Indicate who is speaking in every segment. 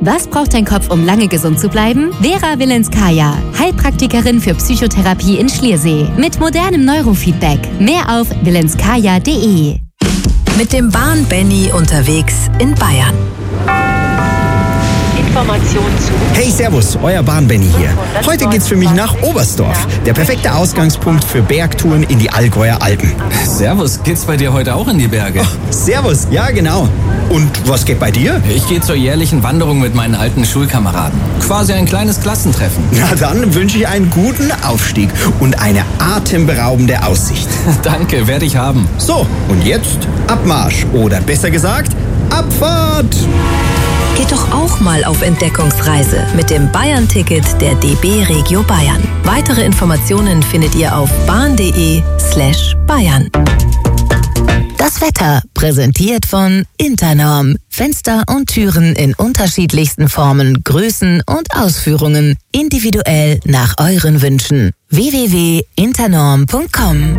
Speaker 1: Was braucht dein Kopf, um lange gesund zu bleiben? Vera Wilenskaya, Heilpraktikerin für Psychotherapie in Schliersee. Mit modernem Neurofeedback. Mehr auf wilenskaya.de.
Speaker 2: Mit dem Bahn-Benny unterwegs in Bayern.
Speaker 3: Informationen zu.
Speaker 4: Hey, servus, euer Bahn-Benny hier. Heute geht's für mich nach Oberstdorf. Der perfekte Ausgangspunkt für Bergtouren in die Allgäuer Alpen.
Speaker 5: Servus, geht's bei dir heute auch in die Berge?
Speaker 4: Oh, servus, ja genau. Und was geht bei dir?
Speaker 5: Ich gehe zur jährlichen Wanderung mit meinen alten Schulkameraden. Quasi ein kleines Klassentreffen.
Speaker 4: Na dann wünsche ich einen guten Aufstieg und eine atemberaubende Aussicht.
Speaker 5: Danke, werde ich haben.
Speaker 4: So, und jetzt Abmarsch. Oder besser gesagt, Abfahrt!
Speaker 2: Geht doch auch mal auf Entdeckungsreise mit dem Bayern-Ticket der DB Regio Bayern. Weitere Informationen findet ihr auf bahn.de/Bayern. Das Wetter präsentiert von Internorm. Fenster und Türen in unterschiedlichsten Formen, Größen und Ausführungen. Individuell nach euren Wünschen. www.internorm.com.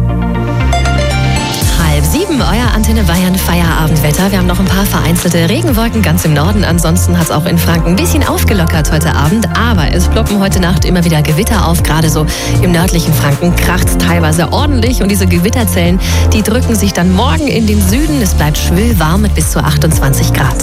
Speaker 6: 6:30, euer Antenne Bayern Feierabendwetter. Wir haben noch ein paar vereinzelte Regenwolken ganz im Norden. Ansonsten hat es auch in Franken ein bisschen aufgelockert heute Abend. Aber es ploppen heute Nacht immer wieder Gewitter auf. Gerade so im nördlichen Franken kracht es teilweise ordentlich. Und diese Gewitterzellen, die drücken sich dann morgen in den Süden. Es bleibt schwül warm mit bis zu 28 Grad.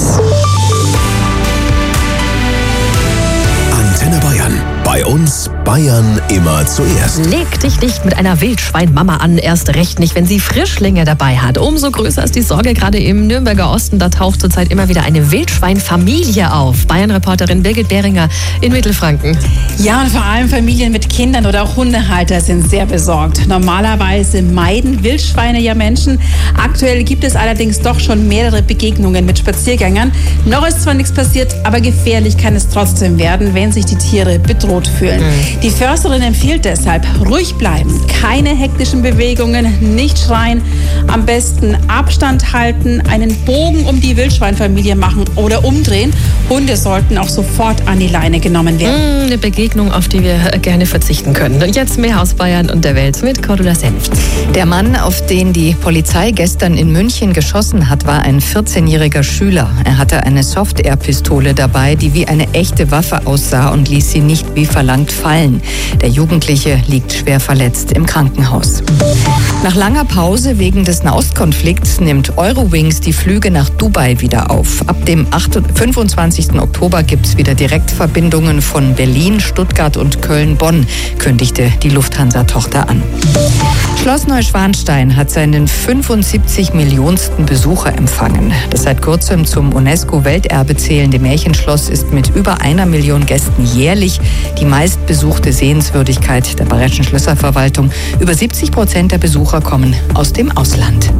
Speaker 7: Antenne Bayern. Bei uns Bayern immer zuerst.
Speaker 6: Leg dich nicht mit einer Wildschweinmama an, erst recht nicht, wenn sie Frischlinge dabei hat. Umso größer ist die Sorge gerade im Nürnberger Osten. Da taucht zurzeit immer wieder eine Wildschweinfamilie auf. Bayern-Reporterin Birgit Behringer in Mittelfranken.
Speaker 8: Ja, und vor allem Familien mit Kindern oder auch Hundehalter sind sehr besorgt. Normalerweise meiden Wildschweine ja Menschen. Aktuell gibt es allerdings doch schon mehrere Begegnungen mit Spaziergängern. Noch ist zwar nichts passiert, aber gefährlich kann es trotzdem werden, wenn sich die Tiere bedroht fühlen. Die Försterin empfiehlt deshalb, ruhig bleiben, keine hektischen Bewegungen, nicht schreien, am besten Abstand halten, einen Bogen um die Wildschweinfamilie machen oder umdrehen. Hunde sollten auch sofort an die Leine genommen werden.
Speaker 6: Eine Begegnung, auf die wir gerne verzichten können. Und jetzt mehr aus Bayern und der Welt mit Cordula Senft.
Speaker 9: Der Mann, auf den die Polizei gestern in München geschossen hat, war ein 14-jähriger Schüler. Er hatte eine Soft-Air-Pistole dabei, die wie eine echte Waffe aussah und ließ sie nicht wie verlangt fallen. Der Jugendliche liegt schwer verletzt im Krankenhaus. Nach langer Pause wegen des Nahostkonflikts nimmt Eurowings die Flüge nach Dubai wieder auf. Ab dem 25. Oktober gibt es wieder Direktverbindungen von Berlin, Stuttgart und Köln-Bonn, kündigte die Lufthansa-Tochter an. Schloss Neuschwanstein hat seinen 75 Millionsten Besucher empfangen. Das seit kurzem zum UNESCO-Welterbe zählende Märchenschloss ist mit über 1 Million Gästen jährlich die meistbesuchte Sehenswürdigkeit der Bayerischen Schlösserverwaltung. Über 70% der Besucher kommen aus dem Ausland.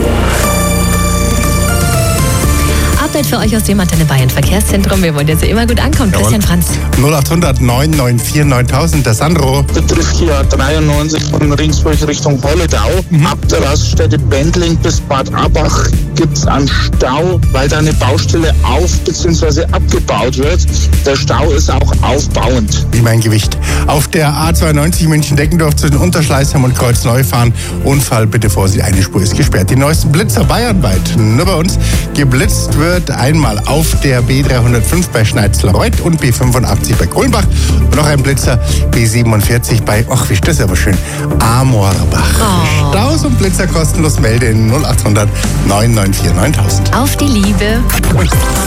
Speaker 6: Update für euch aus dem Antenne Bayern Verkehrszentrum. Wir wollen, dass ihr immer gut ankommt. Christian Franz.
Speaker 10: 0800 994 9000, der Sandro.
Speaker 11: Betrifft hier 93 von Ringsburg Richtung Polledau. Ab der Raststätte Bendling bis Bad Abbach gibt es einen Stau, weil da eine Baustelle auf- bzw. abgebaut wird. Der Stau ist auch aufbauend.
Speaker 10: Wie mein Gewicht. Auf der A92 München-Deckendorf zwischen Unterschleißheim und Kreuzneu fahren. Unfall, bitte Vorsicht, eine Spur ist gesperrt. Die neuesten Blitzer bayernweit. Nur bei uns geblitzt wird einmal auf der B305 bei Schneizlerreuth und B85 bei Kulmbach und noch ein Blitzer B47 bei, ach, wie ist das aber schön, Amorbach. Staus und Blitzer kostenlos melden 0800 994 9000.
Speaker 6: Auf die Liebe.